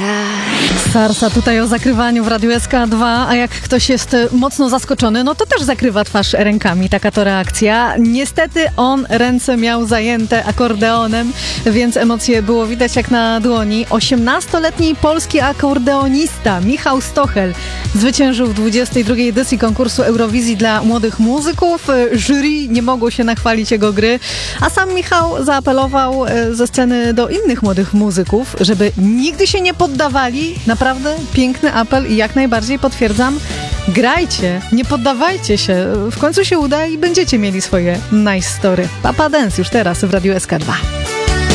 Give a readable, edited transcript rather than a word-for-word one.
Sarsa tutaj o zakrywaniu w Radiu SK2, a jak ktoś jest mocno zaskoczony, no to też zakrywa twarz rękami. Taka to reakcja. Niestety on ręce miał zajęte akordeonem, więc emocje było widać jak na dłoni. 18-letni polski akordeonista Michał Stochel zwyciężył w 22. edycji konkursu Eurowizji dla młodych muzyków. Jury nie mogło się nachwalić jego gry, a sam Michał zaapelował ze sceny do innych młodych muzyków, żeby nigdy się nie poddawali. Naprawdę piękny apel i jak najbardziej potwierdzam, grajcie, nie poddawajcie się. W końcu się uda i będziecie mieli swoje nice story. Papa Dance już teraz w Radiu SK2.